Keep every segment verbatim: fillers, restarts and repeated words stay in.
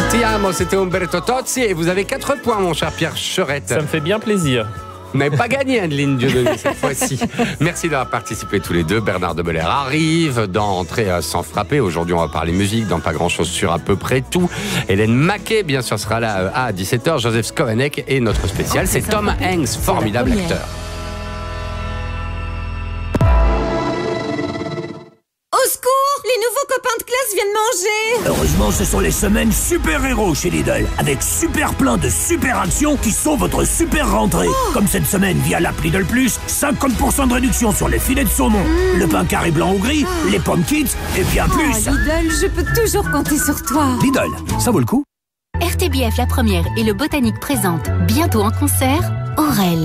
Ti amo, c'était Umberto Tozzi et vous avez quatre points, mon cher Pierre Cherette. Ça me fait bien plaisir. Vous n'avez pas gagné, Adeline Dieudonné, cette fois-ci. Merci d'avoir participé tous les deux. Bernard de Belair arrive dans Entrée sans frapper. Aujourd'hui, on va parler musique dans pas grand-chose sur à peu près tout. Hélène Maquet, bien sûr, sera là à dix-sept heures. Joseph Skovanec et notre spécial, c'est Tom Hanks, formidable acteur. Au secours! Les nouveaux copains de classe viennent manger! Heureusement, ce sont les semaines super-héros chez Lidl, avec super plein de super actions qui sont votre super rentrée. Oh. Comme cette semaine via l'app Lidl Plus, cinquante pour cent de réduction sur les filets de saumon, mmh. le pain carré blanc ou gris, oh. les pommes kids et bien oh, plus. Lidl, je peux toujours compter sur toi. Lidl, ça vaut le coup. R T B F La Première et le Botanique présentent bientôt en concert Aurel,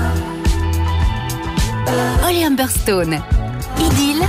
Holly Humberstone, Idylle,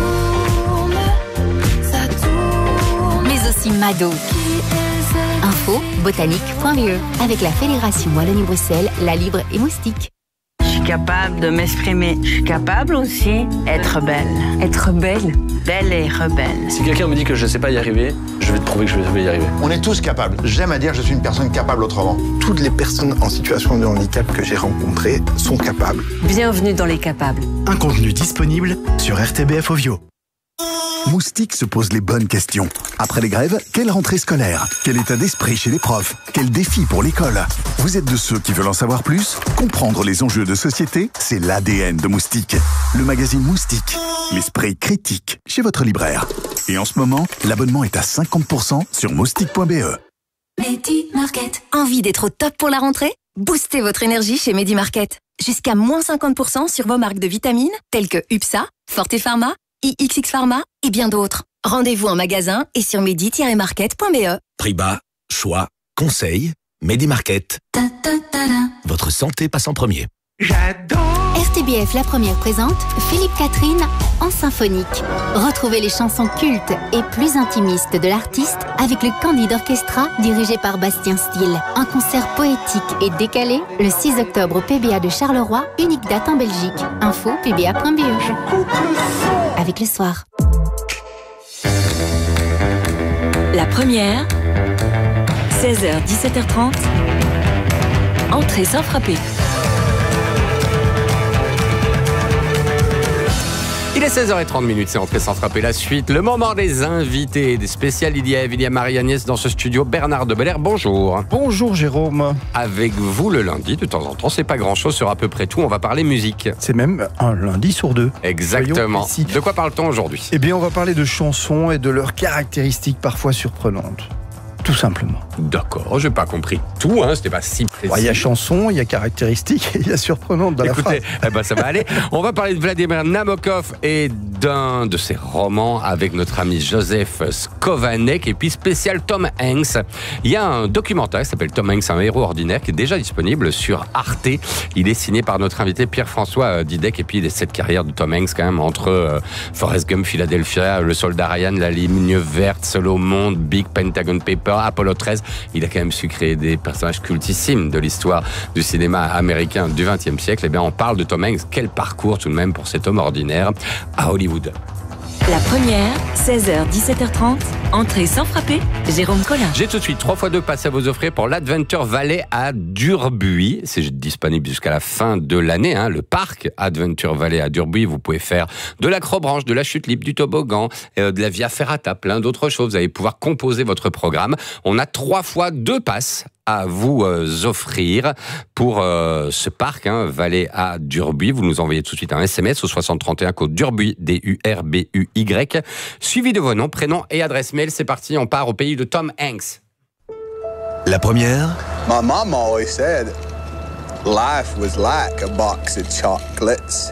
mais aussi Mado. Info botanique point b e avec la Fédération Wallonie-Bruxelles, La Libre et Moustique. Je suis capable de m'exprimer. Je suis capable aussi d'être belle. Être belle Belle et rebelle. Si quelqu'un me dit que je ne sais pas y arriver, je vais te prouver que je vais y arriver. On est tous capables. J'aime à dire que je suis une personne capable autrement. Toutes les personnes en situation de handicap que j'ai rencontrées sont capables. Bienvenue dans les capables. Un contenu disponible sur R T B F Ovio. Moustique se pose les bonnes questions. Après les grèves, quelle rentrée scolaire? Quel état d'esprit chez les profs? Quel défi pour l'école? Vous êtes de ceux qui veulent en savoir plus? Comprendre les enjeux de société, c'est l'A D N de Moustique. Le magazine Moustique, l'esprit critique, chez votre libraire. Et en ce moment, l'abonnement est à cinquante pour cent sur moustique point b e. Medi Market. Envie d'être au top pour la rentrée? Boostez votre énergie chez Medi Market. Jusqu'à moins cinquante pour cent sur vos marques de vitamines, telles que U P S A, Forte Pharma, I X X Pharma et bien d'autres. Rendez-vous en magasin et sur medi tiret market point b e. Prix bas, choix, conseil, Medi Market. Votre santé passe en premier. J'adore! R T B F La Première présente Philippe Catherine en symphonique. Retrouvez les chansons cultes et plus intimistes de l'artiste avec le Candide Orchestra dirigé par Bastien Steele. Un concert poétique et décalé le six octobre au P B A de Charleroi, unique date en Belgique. Info p b a point b e. Avec le soir. La Première, seize heures dix-sept heures trente. Entrée sans frapper. Il est seize heures trente, c'est Entrée sans frapper. La suite, le moment des invités, des spéciales. Il y a Eve, il y a Marie-Agnès dans ce studio. Bernard de Belair, bonjour. Bonjour Jérôme. Avec vous le lundi, de temps en temps, c'est pas grand-chose sur à peu près tout. On va parler musique. C'est même un lundi sur deux. Exactement. De quoi parle-t-on aujourd'hui? Eh bien, on va parler de chansons et de leurs caractéristiques parfois surprenantes. Tout simplement. D'accord, j'ai pas compris tout, hein, c'était pas si précis. Il y a chanson, il y a caractéristiques et il y a surprenante dans Écoutez, la phrase. Eh ben, ça va aller. On va parler de Vladimir Nabokov et d'un de ses romans avec notre ami Joseph Skovanec et puis spécial Tom Hanks. Il y a un documentaire qui s'appelle Tom Hanks, un héros ordinaire qui est déjà disponible sur Arte. Il est signé par notre invité Pierre-François Didec et puis il est cette carrière de Tom Hanks quand même entre euh, Forrest Gump, Philadelphia, Le Soldat Ryan, La Ligne Verte, Solo Monde, Big Pentagon Paper, Apollo treize, il a quand même su créer des personnages cultissimes de l'histoire du cinéma américain du vingtième siècle. Eh bien, on parle de Tom Hanks. Quel parcours tout de même pour cet homme ordinaire à Hollywood. La Première, seize heures dix-sept heures trente. Entrée sans frapper, Jérôme Collin. J'ai tout de suite trois fois deux passes à vous offrir pour l'Adventure Valley à Durbuy. C'est disponible jusqu'à la fin de l'année, hein, le parc Adventure Valley à Durbuy. Vous pouvez faire de l'acrobranche, de la chute libre, du toboggan, euh, de la via ferrata, plein d'autres choses. Vous allez pouvoir composer votre programme. On a trois fois deux passes à vous euh, offrir pour euh, ce parc, hein, Vallée à Durbuy. Vous nous envoyez tout de suite un S M S au soixante trente et un, code Durbuy, D U R B U Y, suivi de vos noms, prénoms et adresse mail. C'est parti, on part au pays de Tom Hanks. La Première. My mom always said life was like a box of chocolates.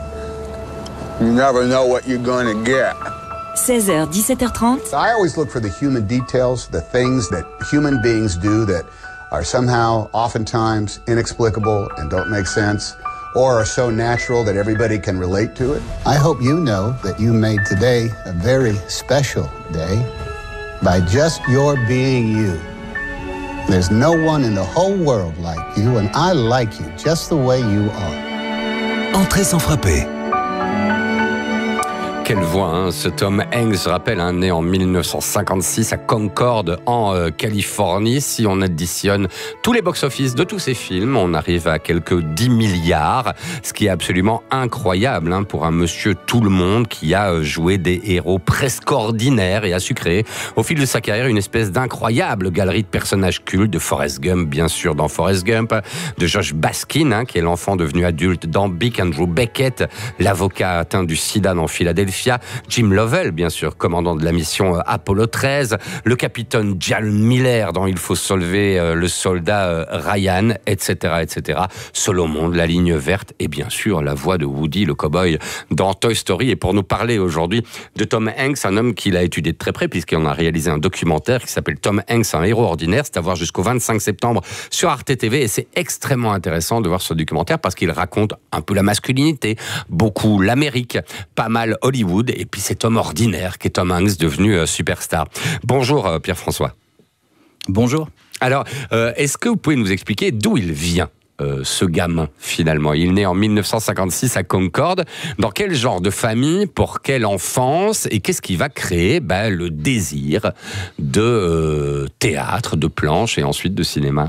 You never know what you're gonna get. seize heures dix-sept heures trente. I always look for the human details, the things that human beings do that are somehow, oftentimes, inexplicable and don't make sense, or are so natural that everybody can relate to it. I hope you know that you made today a very special day by just your being you. There's no one in the whole world like you, and I like you just the way you are. Entrée sans frapper. Quelle voix, hein, ce Tom Hanks, je rappelle, hein, né en mille neuf cent cinquante-six à Concord, en euh, Californie. Si on additionne tous les box-office de tous ces films, on arrive à quelques dix milliards, ce qui est absolument incroyable hein, pour un monsieur tout le monde qui a joué des héros presque ordinaires et a su créer, au fil de sa carrière, une espèce d'incroyable galerie de personnages cultes, de Forrest Gump, bien sûr, dans Forrest Gump, de Josh Baskin, hein, qui est l'enfant devenu adulte dans Big, Andrew Beckett, l'avocat atteint du sida dans Philadelphie, Jim Lovell, bien sûr, commandant de la mission Apollo treize, le capitaine John Miller dans Il faut sauver le soldat Ryan, et cetera, et cetera. Seul au monde, la ligne verte et bien sûr la voix de Woody, le cow-boy dans Toy Story. Et pour nous parler aujourd'hui de Tom Hanks, un homme qu'il a étudié de très près puisqu'il a réalisé un documentaire qui s'appelle Tom Hanks, un héros ordinaire. C'est à voir jusqu'au vingt-cinq septembre sur Arte T V et c'est extrêmement intéressant de voir ce documentaire parce qu'il raconte un peu la masculinité, beaucoup l'Amérique, pas mal Hollywood. Et puis cet homme ordinaire qui est Tom Hanks, devenu euh, superstar. Bonjour euh, Pierre-François. Bonjour. Alors, euh, est-ce que vous pouvez nous expliquer d'où il vient euh, ce gamin finalement? Il est né en mille neuf cent cinquante-six à Concord. Dans quel genre de famille, pour quelle enfance, et qu'est-ce qui va créer ben, le désir de euh, théâtre, de planche et ensuite de cinéma?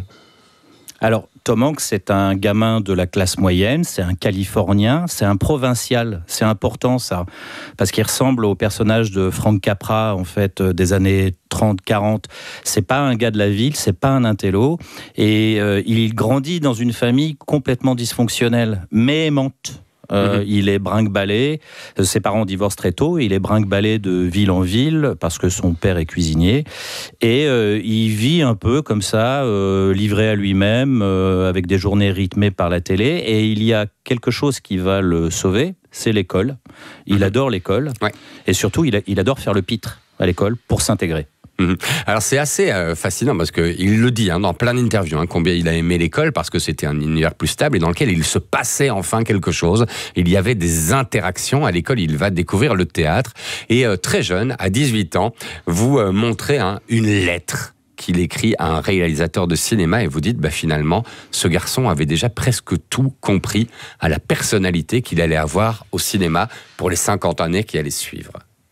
Alors, Tom Hanks, c'est un gamin de la classe moyenne, c'est un Californien, c'est un provincial. C'est important, ça, parce qu'il ressemble au personnage de Frank Capra, en fait, des années trente quarante. C'est pas un gars de la ville, c'est pas un intello, et euh, il grandit dans une famille complètement dysfonctionnelle, mais aimante. Euh, mmh. Il est brinque-ballé, ses parents divorcent très tôt, il est brinque-ballé de ville en ville parce que son père est cuisinier et euh, il vit un peu comme ça, euh, livré à lui-même, euh, avec des journées rythmées par la télé, et il y a quelque chose qui va le sauver, c'est l'école. Il mmh. adore l'école, ouais. Et surtout il, a, il adore faire le pitre à l'école pour s'intégrer. Mmh. Alors c'est assez euh, fascinant parce qu'il le dit hein, dans plein d'interviews hein, combien il a aimé l'école parce que c'était un univers plus stable et dans lequel il se passait enfin quelque chose. Il y avait des interactions à l'école, il va découvrir le théâtre et euh, très jeune, à dix-huit ans, vous euh, montrez hein, une lettre qu'il écrit à un réalisateur de cinéma et vous dites bah, finalement ce garçon avait déjà presque tout compris à la personnalité qu'il allait avoir au cinéma pour les cinquante années qui allaient suivre.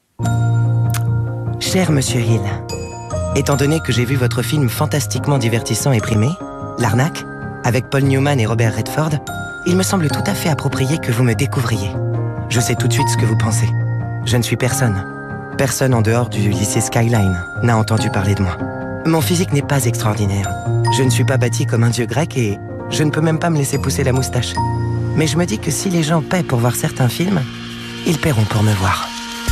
Cher Monsieur Hill, étant donné que j'ai vu votre film fantastiquement divertissant et primé, L'Arnaque, avec Paul Newman et Robert Redford, il me semble tout à fait approprié que vous me découvriez. Je sais tout de suite ce que vous pensez. Je ne suis personne. Personne en dehors du lycée Skyline n'a entendu parler de moi. Mon physique n'est pas extraordinaire. Je ne suis pas bâti comme un dieu grec et je ne peux même pas me laisser pousser la moustache. Mais je me dis que si les gens paient pour voir certains films, ils paieront pour me voir.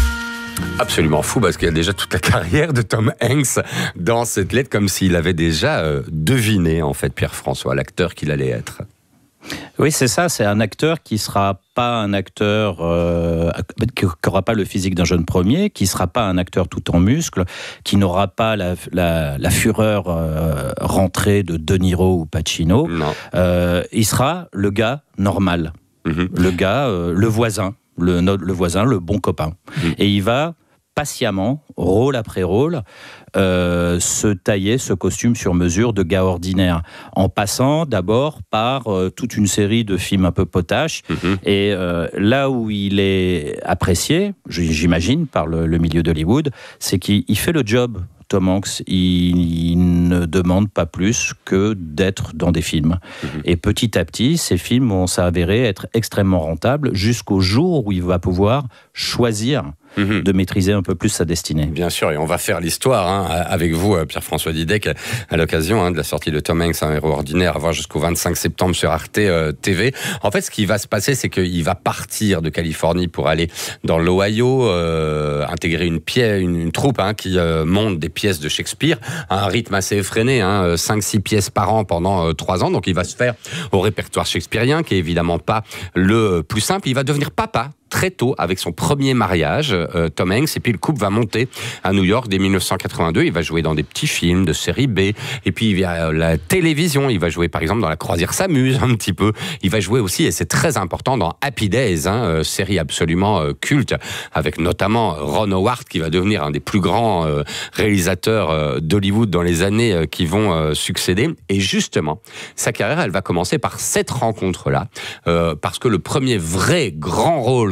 Absolument fou parce qu'il y a déjà toute la carrière de Tom Hanks dans cette lettre comme s'il avait déjà euh, deviné en fait Pierre-François, l'acteur qu'il allait être. Oui, c'est ça, c'est un acteur qui ne sera pas un acteur euh, qui n'aura pas le physique d'un jeune premier, qui ne sera pas un acteur tout en muscles, qui n'aura pas la, la, la fureur euh, rentrée de De Niro ou Pacino. Non. Euh, il sera le gars normal, mm-hmm. le gars, euh, le voisin. Le, le voisin, le bon copain. Mmh. Et il va patiemment, rôle après rôle, euh, se tailler ce costume sur mesure de gars ordinaire, en passant d'abord par euh, toute une série de films un peu potaches. Mmh. Et euh, là où il est apprécié, j'imagine, par le, le milieu d'Hollywood, c'est qu'il fait le job. Tom Hanks, il, il ne demande pas plus que d'être dans des films. Mmh. Et petit à petit, ces films vont s'avérer être extrêmement rentables jusqu'au jour où il va pouvoir choisir Mmh. de maîtriser un peu plus sa destinée. Bien sûr, et on va faire l'histoire hein, avec vous, Pierre-François Didec, à l'occasion hein, de la sortie de Tom Hanks, un héros ordinaire, à voir jusqu'au vingt-cinq septembre sur Arte euh, T V. En fait, ce qui va se passer, c'est qu'il va partir de Californie pour aller dans l'Ohio, euh, intégrer une, pièce, une, une troupe hein, qui euh, monte des pièces de Shakespeare, à un rythme assez effréné, hein, cinq six pièces par an pendant trois euh, ans. Donc, il va se faire au répertoire shakespearien, qui est évidemment pas le plus simple. Il va devenir papa très tôt, avec son premier mariage, euh, Tom Hanks, et puis le couple va monter à New York dès mille neuf cent quatre-vingt-deux, il va jouer dans des petits films de série B, et puis il y a la télévision, il va jouer par exemple dans La Croisière s'amuse un petit peu, il va jouer aussi, et c'est très important, dans Happy Days, hein, euh, série absolument euh, culte, avec notamment Ron Howard, qui va devenir un des plus grands euh, réalisateurs euh, d'Hollywood dans les années euh, qui vont euh, succéder, et justement, sa carrière, elle va commencer par cette rencontre-là, euh, parce que le premier vrai grand rôle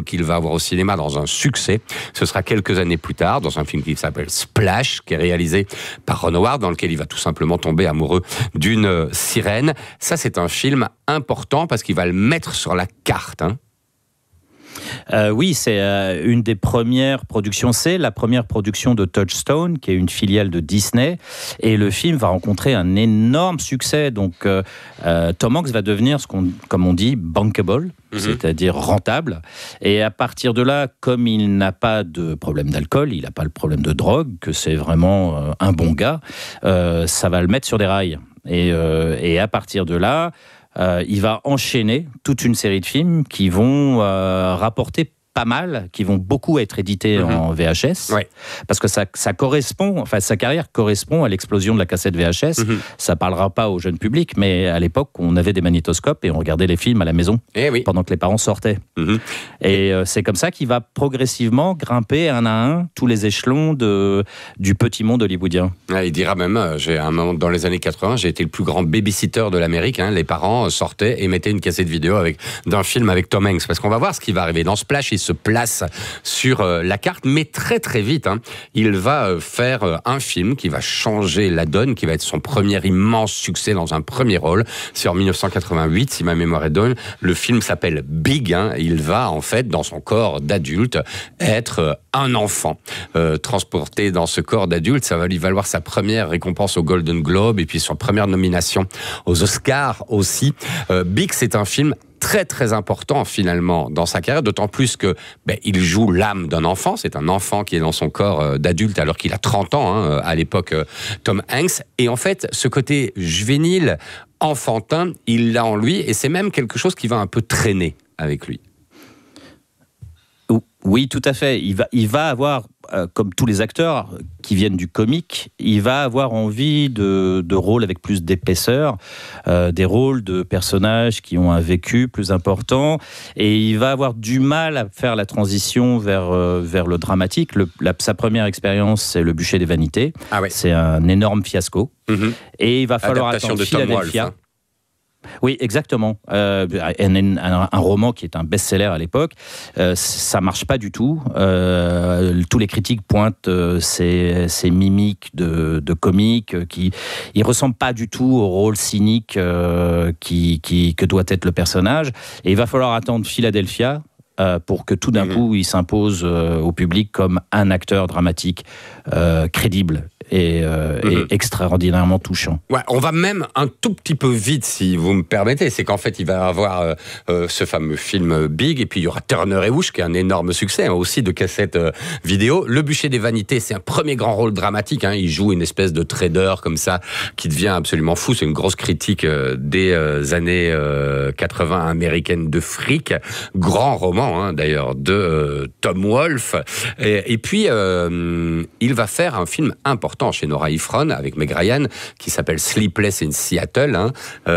qu'il va avoir au cinéma dans un succès. Ce sera quelques années plus tard, dans un film qui s'appelle Splash, qui est réalisé par Ron Howard, dans lequel il va tout simplement tomber amoureux d'une sirène. Ça, c'est un film important parce qu'il va le mettre sur la carte, hein. Euh, oui, c'est euh, une des premières productions. C'est la première production de Touchstone, qui est une filiale de Disney. Et le film va rencontrer un énorme succès. Donc, euh, euh, Tom Hanks va devenir, ce qu'on, comme on dit, bankable, mm-hmm. c'est-à-dire rentable. Et à partir de là, comme il n'a pas de problème d'alcool, il n'a pas le problème de drogue, que c'est vraiment euh, un bon gars, euh, ça va le mettre sur des rails. Et, euh, et à partir de là, Euh, il va enchaîner toute une série de films qui vont euh, rapporter pas mal, qui vont beaucoup être édités mmh. en V H S, ouais. parce que ça, ça correspond, enfin sa carrière correspond à l'explosion de la cassette V H S. Mmh. Ça parlera pas au jeune public, mais à l'époque, on avait des magnétoscopes et on regardait les films à la maison eh oui. pendant que les parents sortaient. Mmh. Et euh, c'est comme ça qu'il va progressivement grimper un à un tous les échelons de, du petit monde hollywoodien. Ouais, il dira même, euh, j'ai un moment dans les années quatre-vingts, j'ai été le plus grand babysitter de l'Amérique. Hein. Les parents sortaient et mettaient une cassette vidéo avec, d'un film avec Tom Hanks, parce qu'on va voir ce qui va arriver dans Splash. Il se place sur euh, la carte, mais très très vite, hein, il va euh, faire euh, un film qui va changer la donne, qui va être son premier immense succès dans un premier rôle. C'est en dix-neuf cent quatre-vingt-huit, si ma mémoire est bonne. Le film s'appelle Big. Hein, il va en fait, dans son corps d'adulte, être euh, un enfant. Euh, transporté dans ce corps d'adulte, ça va lui valoir sa première récompense au Golden Globe et puis sa première nomination aux Oscars aussi. Euh, Big, c'est un film très très important finalement dans sa carrière, d'autant plus que ben, il joue l'âme d'un enfant. C'est un enfant qui est dans son corps euh, d'adulte alors qu'il a trente ans hein, à l'époque, euh, Tom Hanks. Et en fait, ce côté juvénile, enfantin, il l'a en lui et c'est même quelque chose qui va un peu traîner avec lui. Oui, tout à fait. Il va, il va avoir, euh, comme tous les acteurs qui viennent du comique, il va avoir envie de, de rôles avec plus d'épaisseur, euh, des rôles de personnages qui ont un vécu plus important, et il va avoir du mal à faire la transition vers, euh, vers le dramatique. Le, la, sa première expérience, c'est Le Bûcher des Vanités. Ah ouais. C'est un énorme fiasco. Mm-hmm. Et il va falloir Adaptation attendre de Tom Philadelphia. Wolfe, hein. Oui, exactement. Euh, un, un, un roman qui est un best-seller à l'époque, euh, ça marche pas du tout. Euh, tous les critiques pointent euh, ces, ces mimiques de, de comiques euh, qui ils ressemblent pas du tout au rôle cynique euh, qui, qui, que doit être le personnage. Et il va falloir attendre Philadelphia euh, pour que tout d'un mmh. coup il s'impose euh, au public comme un acteur dramatique euh, crédible. Et, euh, mmh. et extraordinairement touchant. Ouais, on va même un tout petit peu vite, si vous me permettez. C'est qu'en fait, il va y avoir euh, euh, ce fameux film Big, et puis il y aura Turner et Hooch, qui est un énorme succès, hein, aussi de cassette euh, vidéo. Le Bûcher des Vanités, c'est un premier grand rôle dramatique. Hein, il joue une espèce de trader comme ça, qui devient absolument fou. C'est une grosse critique euh, des euh, années euh, quatre-vingts américaines de fric. Grand roman, hein, d'ailleurs, de euh, Tom Wolfe. Et, et puis, euh, il va faire un film important chez Nora Ephron avec Meg Ryan qui s'appelle Sleepless in Seattle, hein,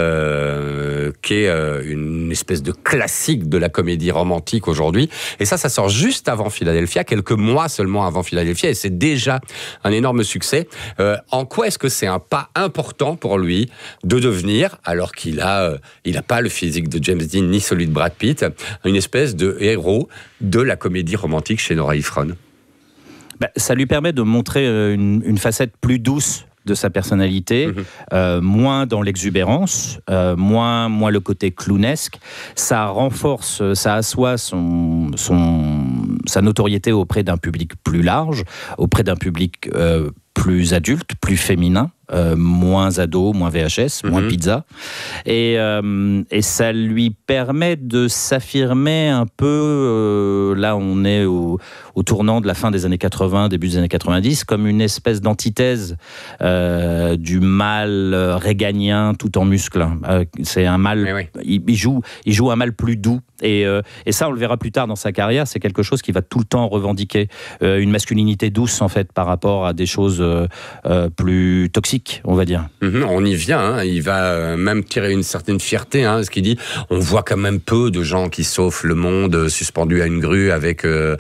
euh, qui est euh, une espèce de classique de la comédie romantique aujourd'hui. Et ça, ça sort juste avant Philadelphia, quelques mois seulement avant Philadelphia, et c'est déjà un énorme succès. Euh, en quoi est-ce que c'est un pas important pour lui de devenir, alors qu'il a, euh, il n'a pas le physique de James Dean ni celui de Brad Pitt, une espèce de héros de la comédie romantique chez Nora Ephron? Ben, ça lui permet de montrer une, une facette plus douce de sa personnalité, mmh. euh, moins dans l'exubérance, euh, moins, moins le côté clownesque. Ça renforce, ça assoit son, son, sa notoriété auprès d'un public plus large, auprès d'un public euh, plus adulte, plus féminin. Euh, moins ado, moins V H S, moins mm-hmm. pizza. Et, euh, et ça lui permet de s'affirmer un peu, euh, là on est au, au tournant de la fin des années quatre-vingts, début des années quatre-vingt-dix, comme une espèce d'antithèse euh, du mal réganien tout en muscles. Euh, c'est un mal, oui. il, il, joue, il joue un mal plus doux. Et, euh, et ça, on le verra plus tard dans sa carrière, c'est quelque chose qu'il va tout le temps revendiquer. Euh, une masculinité douce, en fait, par rapport à des choses euh, euh, plus toxiques. épique, on va dire. Mmh, on y vient, hein. Il va même tirer une certaine fierté, hein, ce qu'il dit. On voit quand même peu de gens qui sauvent le monde suspendus à une grue avec euh,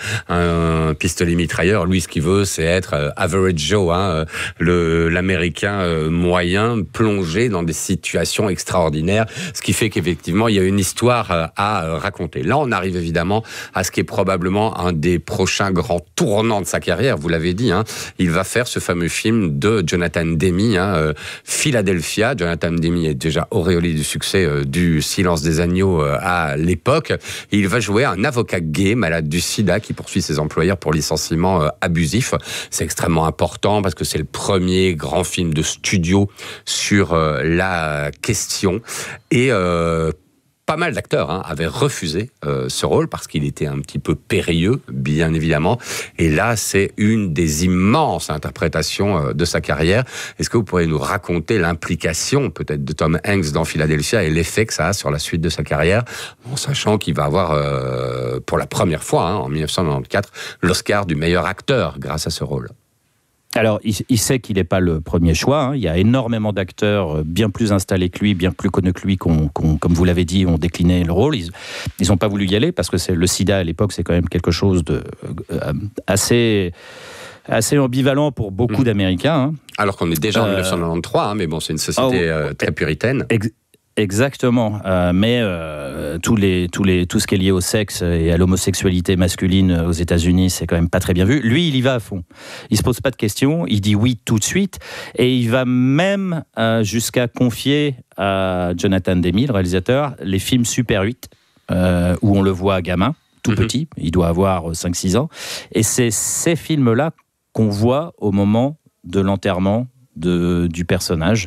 un pistolet mitrailleur. Lui, ce qu'il veut, c'est être euh, average Joe, hein, le, l'américain euh, moyen, plongé dans des situations extraordinaires, ce qui fait qu'effectivement, il y a une histoire euh, à euh, raconter. Là, on arrive évidemment à ce qui est probablement un des prochains grands tournants de sa carrière, vous l'avez dit, hein. Il va faire ce fameux film de Jonathan Demme, hein, euh, Philadelphia. Jonathan Demme est déjà auréolé du succès euh, du Silence des agneaux euh, à l'époque. Et il va jouer un avocat gay, malade du sida, qui poursuit ses employeurs pour licenciement euh, abusif. C'est extrêmement important parce que c'est le premier grand film de studio sur euh, la question. Et euh, pas mal d'acteurs hein, avaient refusé euh, ce rôle parce qu'il était un petit peu périlleux, bien évidemment. Et là, c'est une des immenses interprétations euh, de sa carrière. Est-ce que vous pourriez nous raconter l'implication peut-être de Tom Hanks dans Philadelphia et l'effet que ça a sur la suite de sa carrière, en sachant qu'il va avoir, euh, pour la première fois, hein, en dix-neuf cent quatre-vingt-quatorze, l'Oscar du meilleur acteur grâce à ce rôle? Alors, il, il sait qu'il n'est pas le premier choix. Hein. Il y a énormément d'acteurs bien plus installés que lui, bien plus connus que lui, qu'on, qu'on, comme vous l'avez dit, ont décliné le rôle. Ils n'ont pas voulu y aller parce que c'est, le sida, à l'époque, c'est quand même quelque chose de euh, assez... assez ambivalent pour beaucoup mmh. d'Américains. Hein. Alors qu'on est déjà en euh, dix-neuf cent quatre-vingt-treize, hein, mais bon, c'est une société oh, euh, très puritaine. Ex- Exactement, euh, mais euh, tous les, tous les, tout ce qui est lié au sexe et à l'homosexualité masculine aux États-Unis, c'est quand même pas très bien vu. Lui, il y va à fond. Il se pose pas de questions, il dit oui tout de suite, et il va même euh, jusqu'à confier à Jonathan Demme, le réalisateur, les films Super huit, euh, où on le voit gamin, tout mm-hmm. petit, il doit avoir cinq six ans, et c'est ces films-là qu'on voit au moment de l'enterrement de, du personnage.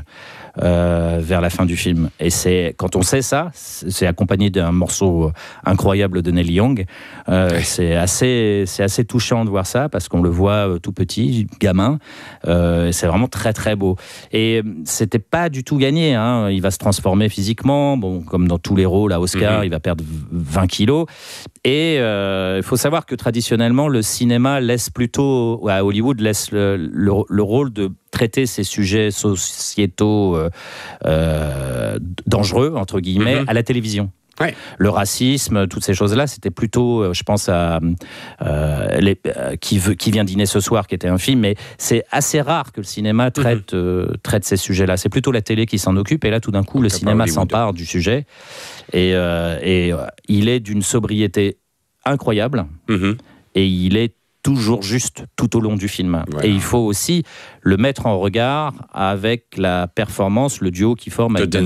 Euh, vers la fin du film. Et c'est, quand on sait ça, c'est accompagné d'un morceau incroyable de Neil Young. Euh, ouais. c'est, assez, c'est assez touchant de voir ça, parce qu'on le voit tout petit, gamin. Euh, c'est vraiment très très beau. Et c'était pas du tout gagné. Hein. Il va se transformer physiquement, bon, comme dans tous les rôles à Oscar, mm-hmm. il va perdre vingt kilos. Et il euh, faut savoir que traditionnellement, le cinéma laisse plutôt, à Hollywood, laisse le, le, le rôle de traiter ces sujets sociétaux euh, euh, dangereux, entre guillemets, mm-hmm. à la télévision. Ouais. Le racisme, toutes ces choses-là, c'était plutôt, je pense à euh, les, euh, qui, veut, qui vient dîner ce soir, qui était un film, mais c'est assez rare que le cinéma traite, mm-hmm. euh, traite ces sujets-là. C'est plutôt la télé qui s'en occupe, et là, tout d'un coup, le cinéma s'empare du sujet, et, euh, et euh, il est d'une sobriété incroyable, mm-hmm. et il est toujours juste tout au long du film. Voilà. Et il faut aussi le mettre en regard avec la performance, le duo qui forme avec